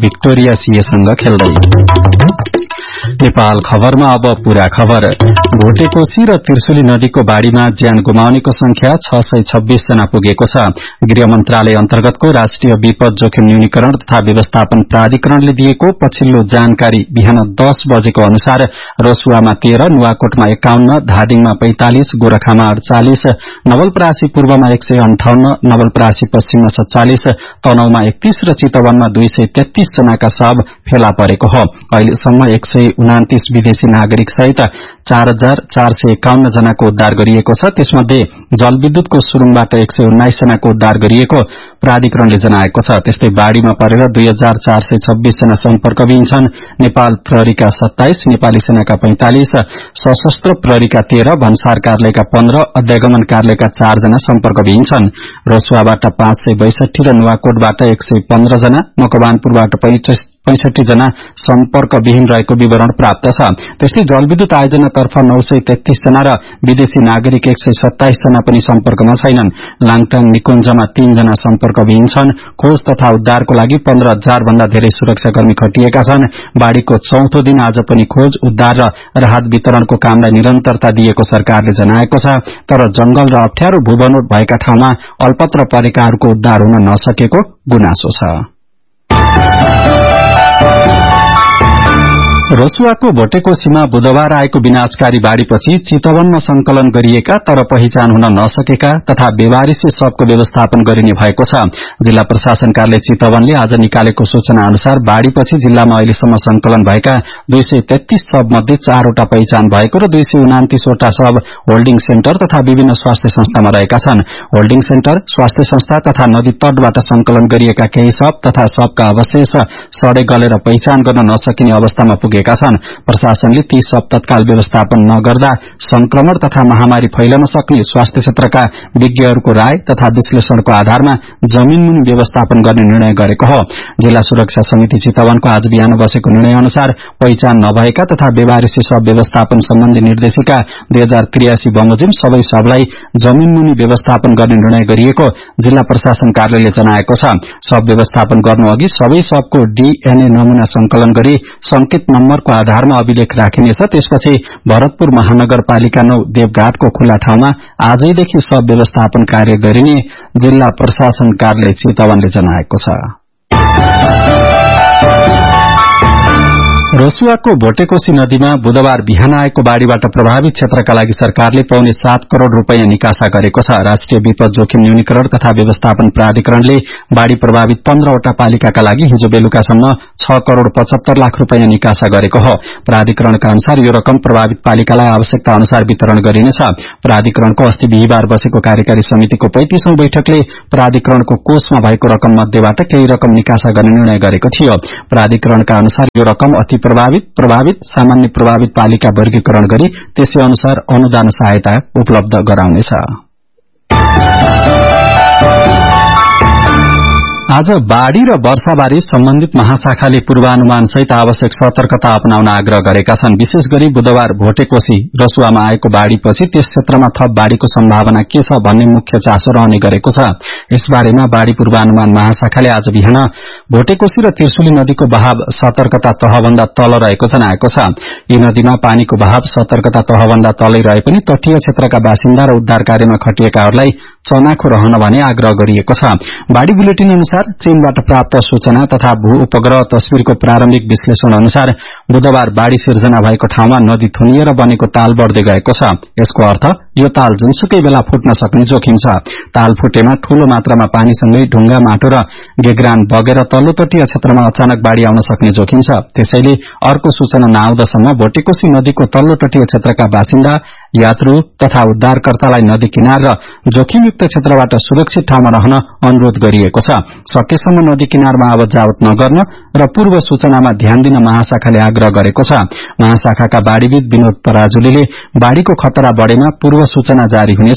Victoria सीएसँग खेल्दै। नेपाल खबरमा अब पूरा खबर। भोटेकोशी र त्रिशुली नदीको बाढ़ीमा ज्यान गुमाउनेको संख्या 626 जना पुगेको छ। गृह मन्त्रालय अन्तर्गतको राष्ट्रिय विपद जोखिम न्यूनीकरण तथा व्यवस्थापन प्राधिकरणले दिएको पछिल्लो जानकारी बिहान 10 बजेको अनुसार रसुवामा 13, नुवाकोटमा 51, धादिङमा 45, गोरखामा 48, नवलपरासी पूर्वमा 158, नवलपरासी पश्चिममा 47, तनहुमा 31 र चितवनमा 233 जनाका शव फेला परेको हो। अहिलेसम्म 129 विदेशी नागरिक सहित 4451 जनाको उद्धार गरिएको छ। त्यसमध्ये जलविद्युतको सुरुङबाट 119 जनाको उद्धार गरिएको प्राधिकरणले जनाएको छ। त्यस्तै बाढ़ीमा परेर 2426 जना सम्पर्कविहीन छन्। नेपाल प्रहरीका 27, नेपाली सेनाका 45, सशस्त्र प्रहरीका 13, भन्सार कार्यालयका 15, अध्यागमन कार्यालयका 4 जना सम्पर्कविहीन छन्। रसुवाबाट 562 र नुवाकोटबाट 115 जना, मकवानपुरबाट 65 जना सम्पर्कविहीन रहेको विवरण प्राप्त छ। त्यस्तै जलविद्युत आयोजनातर्फ 933 जना र विदेशी नागरिक 127 जना पनि सम्पर्कमा छैनन्। लाङटाङ निकुञ्जमा 3 जना सम्पर्कविहीन छन्। खोज तथा उद्धारको लागि 15,000 भन्दा धेरै सुरक्षाकर्मी खटिएका छन्। बाढ़ीको चौथो दिन आज पनि खोज, उद्धार र राहत वितरणको कामलाई निरन्तरता दिएको सरकारले जनाएको छ। तर जंगल र अप्ठ्यारो भूबनोट भएका ठाउँमा अल्पत्र परेकाहरूको उद्धार हुन नसकेको गुनासो छ। रसुवाको भोटेकोशीमा बुधबार आएको विनाशकारी बाढ़ीपछि चितवनमा संकलन गरिएका तर पहिचान हुन नसकेका तथा बेवारिसे शवको व्यवस्थापन गरिने भएको छ। जिल्ला प्रशासन कार्यालय चितवनले आज निकालेको सूचना अनुसार बाढ़ीपछि जिल्लामा अहिलेसम्म संकलन भएका 233 शव मध्ये 4 वटा पहिचान भएको र 229 वटा शव होल्डिङ सेन्टर तथा विभिन्न स्वास्थ्य संस्थामा रहेका छन्। होल्डिङ सेन्टर, स्वास्थ्य संस्था तथा नदी तटबाट संकलन गरिएका केही शव तथा शवका अवशेष सडे गलेर पहिचान गर्न नसकिने अवस्थामा पुगे छन्। प्रशासनले ती शव तत्काल व्यवस्थापन नगर्दा संक्रमण तथा महामारी फैलन सक्ने स्वास्थ्य क्षेत्रका विज्ञहरूको राय तथा विश्लेषणको आधारमा जमीनमुनि व्यवस्थापन गर्ने निर्णय गरेको हो। जिल्ला सुरक्षा समिति चितवनको आज बिहान बसेको निर्णय अनुसार पहिचान नभएका तथा बेवारिसे शव व्यवस्थापन सम्बन्धी निर्देशिका 2083 बमोजिम सबै शवलाई जमीनमुनि व्यवस्थापन गर्ने निर्णय गरिएको जिल्ला प्रशासन कार्यालयले जनाएको छ। शव व्यवस्थापन गर्नु अघि सबै शवको डीएनए नमूना संकलन गरी संकेत नम्बरको आधारमा अभिलेख राखिनेछ। त्यसपछि भरतपुर महानगरपालिका 9 देवघाटको खुल्ला ठाउँमा आजैदेखि शव व्यवस्थापन कार्य गरिने जिल्ला प्रशासन कार्यालय चितवनले जनाएको छ। रसुवाको भोटेकोशी नदीमा बुधबार बिहान आएको बाढ़ीबाट प्रभावित क्षेत्रका लागि सरकारले पाउने 7 करोड़ रूपैयाँ निकासा गरेको छ। राष्ट्रिय विपद जोखिम न्यूनीकरण तथा व्यवस्थापन प्राधिकरणले बाढ़ी प्रभावित 15 वटा पालिकाका लागि हिजो बेलुकासम्म 6 करोड़ 75 लाख रूपैयाँ निकासा गरेको हो। प्राधिकरणका अनुसार यो रकम प्रभावित पालिकालाई आवश्यकता अनुसार वितरण गरिनेछ। प्राधिकरणको अस्ति बिहिबार बसेको कार्यकारी समितिको 35औं बैठकले प्राधिकरणको कोषमा भएको रकम मध्येबाट केही रकम निकासा गर्ने निर्णय गरेको थियो। प्राधिकरणका अनुसार यो रकम अति प्रभावित, सामान्य प्रभावित पालिका वर्गीकरण गरी त्यसै अनुसार अनुदान सहायता उपलब्ध गराउनेछ। आज बाढ़ी र वर्षाबारे सम्बन्धित महाशाखाले पूर्वानुमान सहित आवश्यक सतर्कता अपनाउन आग्रह गरेका छन्। विशेष गरी बुधबार भोटेकोशी रसुवामा आएको बाढ़ीपछि त्यस क्षेत्रमा थप बाढ़ीको सम्भावना के छ भन्ने मुख्य चासो रहने गरेको छ। यसबारेमा बाढ़ी पूर्वानुमान महाशाखाले आज बिहान भोटेकोशी र त्रिशुली नदीको बहाव सतर्कता तहभन्दा तल रहेको जनाएको छ। यी नदीमा पानीको बहाव सतर्कता तहभन्दा तलै रहे पनि तटीय क्षेत्रका बासिन्दा र उद्धार कार्यमा खटिएकाहरूलाई चनाखो रहन भने आग्रह गरिएको छ। बाढ़ी बुलेटिन अनुसार चीनबाट प्राप्त सूचना तथा भू उपग्रह तस्विरको प्रारम्भिक विश्लेषण अनुसार बुधबार बाढ़ी सिर्जना भएको ठाउँमा नदी थुनिएर बनेको ताल बढ्दै गएको छ। यसको अर्थ यो ताल जुनसुकै बेला फुट्न सक्ने जोखिम छ। ताल फुटेमा ठूलो मात्रामा पानीसँगै ढुङ्गा, माटो र गेग्रान बगेर तल्लो तटीय क्षेत्रमा अचानक बाढ़ी आउन सक्ने जोखिम छ। त्यसैले अर्को सूचना नआउँदासम्म भोटेकोशी नदीको तल्लो तटीय क्षेत्रका बासिन्दा, यात्रु तथा उद्धारकर्तालाई नदी किनार र जोखिमयुक्त क्षेत्रबाट सुरक्षित ठाउँमा रहन अनुरोध गरिएको छ। सकेसम्म नदी किनारमा आवत जावत नगर्न र पूर्व सूचनामा ध्यान दिन महाशाखाले आग्रह गरेको छ। महाशाखाका बाढ़ीविद विनोद पराजुलीले बाढ़ीको खतरा बढेमा पूर्व सूचना जारी हुनेछ।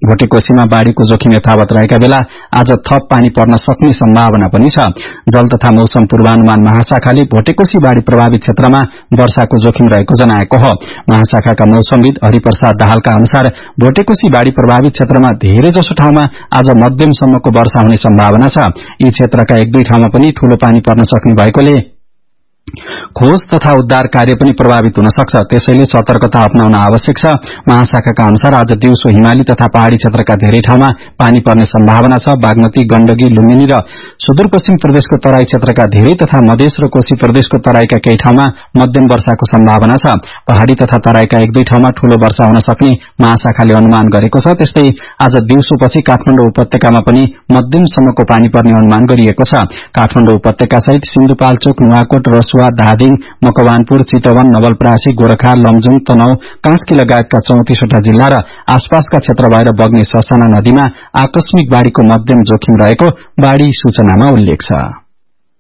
भोटेकोसीमा बाढ़ीको जोखिम यथावत रहेका बेला आज थप पानी पर्न सक्ने सम्भावना पनि छ। जल तथा मौसम पूर्वानुमान महाशाखाले भोटेकोसी बाढ़ी प्रभावित क्षेत्रमा वर्षाको जोखिम रहेको जनाएको हो। महाशाखाका मौसमविद हरिप्रसाद दाहालका अनुसार भोटेकोसी बाढ़ी प्रभावित क्षेत्रमा धेरै जसो ठाउँमा आज मध्यमसम्मको वर्षा हुने सम्भावना छ। यी क्षेत्रका एक दुई ठाउँमा पनि ठूलो पानी पर्न सक्ने भएकोले खोज तथा उद्धार कार्य पनि प्रभावित हुन सक्छ। त्यसैले सतर्कता अपनाउन आवश्यक छ। महाशाखाका अनुसार आज दिउँसो हिमाली तथा पहाड़ी क्षेत्रका धेरै ठाउँमा पानी पर्ने सम्भावना छ। बागमती, गण्डकी, लुम्बिनी र सुदूरपश्चिम प्रदेशको तराई क्षेत्रका धेरै तथा मधेस र कोशी प्रदेशको तराईका केही ठाउँमा मध्यम वर्षाको सम्भावना छ। पहाड़ी तथा तराईका एक दुई ठाउँमा ठूलो वर्षा हुन सक्ने महाशाखाले अनुमान गरेको छ। त्यस्तै आज दिउँसोपछि काठमाडौँ उपत्यकामा पनि मध्यमसम्मको पानी पर्ने अनुमान गरिएको छ। काठमाडौँ उपत्यका सहित सिन्धुपाल्चोक, नुवाकोट, रसुवा, धादिङ, मकवानपुर, चितवन, नवलपरासी, गोरखा, लमजुङ, तनहुँ, कास्की लगायतका 34वटा जिल्ला र आसपासका क्षेत्र भएर बग्ने ससाना नदीमा आकस्मिक बाढ़ीको मध्यम जोखिम रहेको बाढ़ी सूचनामा उल्लेख छ।